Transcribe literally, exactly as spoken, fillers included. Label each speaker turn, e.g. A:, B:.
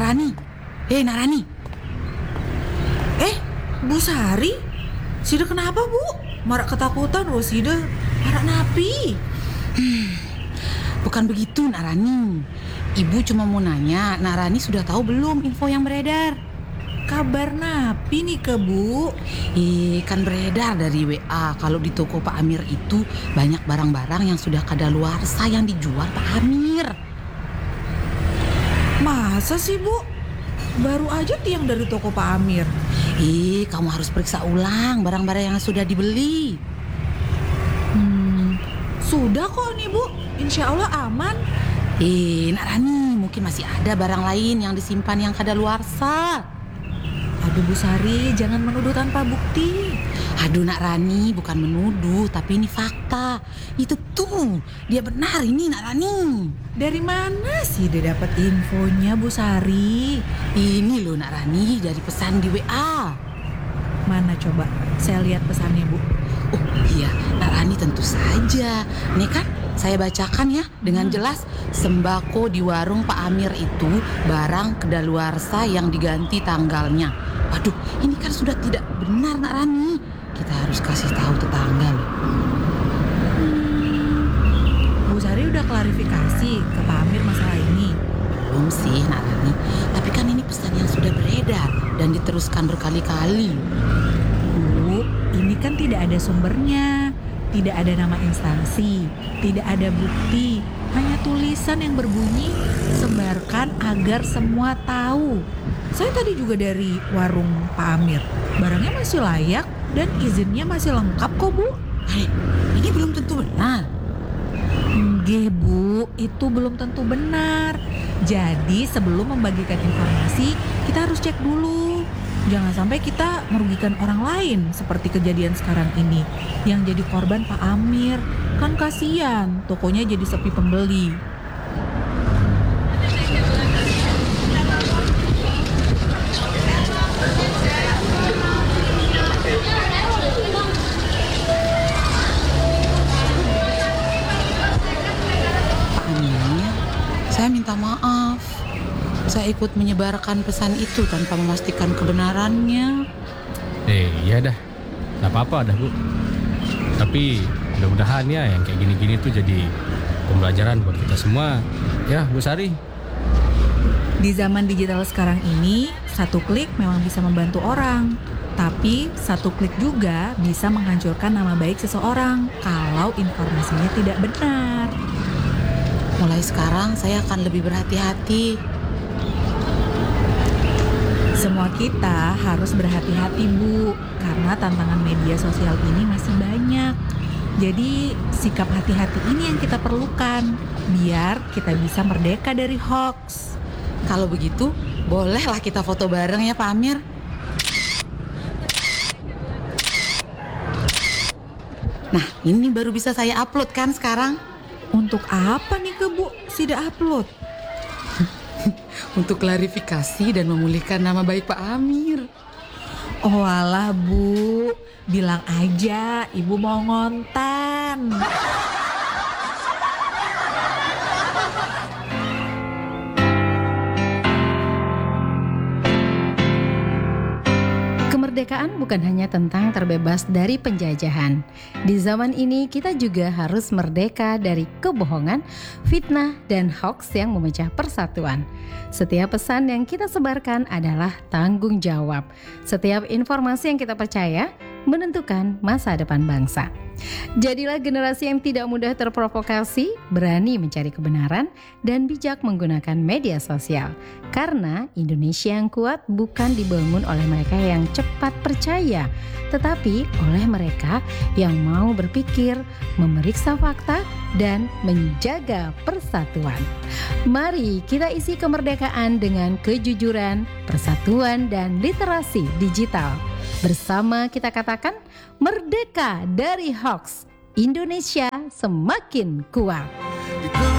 A: Narani. Hei Narani.
B: Eh, Bu Sari? Sida kenapa, Bu? Marak ketakutan loh Sida. Marak napi.
A: Hmm, bukan begitu Narani. Ibu cuma mau nanya, Narani sudah tahu belum info yang beredar?
B: Kabar napi nih ke Bu?
A: Eh, kan beredar dari W A kalau di toko Pak Amir itu banyak barang-barang yang sudah kadaluarsa yang dijual Pak Amir.
B: Masa sih, Bu? Baru aja tiang dari toko Pak Amir.
A: Eh, kamu harus periksa ulang barang-barang yang sudah dibeli.
B: Hmm, sudah kok nih, Bu. Insya Allah aman.
A: Eh, Narani, mungkin masih ada barang lain yang disimpan yang kadaluarsa.
B: Aduh Bu Sari, jangan menuduh tanpa bukti.
A: Aduh Nak Rani, bukan menuduh, tapi ini fakta. Itu tuh, dia benar ini Nak Rani.
B: Dari mana sih dia dapat infonya Bu Sari?
A: Ini loh Nak Rani, dari pesan di W A.
B: Mana coba, saya lihat pesannya Bu.
A: Oh iya, Nak Rani tentu saja. Nih kan, saya bacakan ya dengan jelas. Sembako di warung Pak Amir itu barang kedaluarsa yang diganti tanggalnya. Waduh, ini kan sudah tidak benar Nak Rani. Kita harus kasih tahu tetangga loh.
B: Bu Sari udah klarifikasi ke Pak Amir masalah ini?
A: Belum sih Nak Rani, tapi kan ini pesan yang sudah beredar dan diteruskan berkali-kali.
B: Bu, ini kan tidak ada sumbernya, tidak ada nama instansi, tidak ada bukti, hanya tulisan yang berbunyi sebarkan agar semua tahu. Saya tadi juga dari warung Pak Amir, barangnya masih layak dan izinnya masih lengkap kok Bu.
A: Hei, ini belum tentu benar.
B: Nggih Bu, itu belum tentu benar. Jadi sebelum membagikan informasi, kita harus cek dulu. Jangan sampai kita merugikan orang lain seperti kejadian sekarang ini yang jadi korban Pak Amir. Kan kasihan, tokonya jadi sepi pembeli.
A: Pak Amir, saya minta maaf. Saya ikut menyebarkan pesan itu tanpa memastikan kebenarannya.
C: Eh, iya dah. Gak apa-apa dah, Bu. Tapi mudah-mudahan ya yang kayak gini-gini tuh jadi pembelajaran buat kita semua. Ya, Bu Sari.
B: Di zaman digital sekarang ini, satu klik memang bisa membantu orang. Tapi satu klik juga bisa menghancurkan nama baik seseorang kalau informasinya tidak benar.
A: Mulai sekarang saya akan lebih berhati-hati.
B: Semua kita harus berhati-hati Bu, karena tantangan media sosial ini masih banyak. Jadi sikap hati-hati ini yang kita perlukan, biar kita bisa merdeka dari hoax.
A: Kalau begitu, bolehlah kita foto bareng ya Pak Amir. Nah, ini baru bisa saya upload kan sekarang?
B: Untuk apa nih ke Bu, Sida upload?
A: Untuk klarifikasi dan memulihkan nama baik Pak Amir.
B: Oh alah Bu, bilang aja Ibu mau ngonten.
D: Kemerdekaan bukan hanya tentang terbebas dari penjajahan. Di zaman ini kita juga harus merdeka dari kebohongan, fitnah, dan hoaks yang memecah persatuan. Setiap pesan yang kita sebarkan adalah tanggung jawab. Setiap informasi yang kita percaya menentukan masa depan bangsa. Jadilah generasi yang tidak mudah terprovokasi, berani mencari kebenaran, dan bijak menggunakan media sosial. Karena Indonesia yang kuat bukan dibangun oleh mereka yang cepat percaya, tetapi oleh mereka yang mau berpikir, memeriksa fakta, dan menjaga persatuan. Mari kita isi kemerdekaan dengan kejujuran, persatuan, dan literasi digital. Bersama kita katakan, merdeka dari hoax, Indonesia semakin kuat.